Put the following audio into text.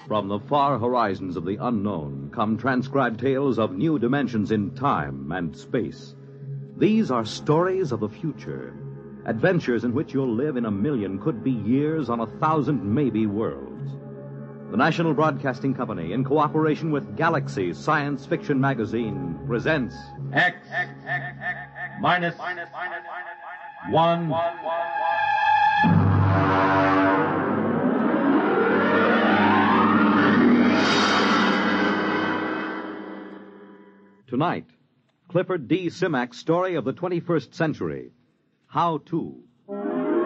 From the far horizons of the unknown come transcribed tales of new dimensions in time and space. These are stories of the future, adventures in which you'll live in 1,000,000, could be years, on 1,000 maybe worlds. The National Broadcasting Company, in cooperation with Galaxy Science Fiction Magazine, presents X minus 1. Tonight, Clifford D. Simak's story of the 21st century, How To.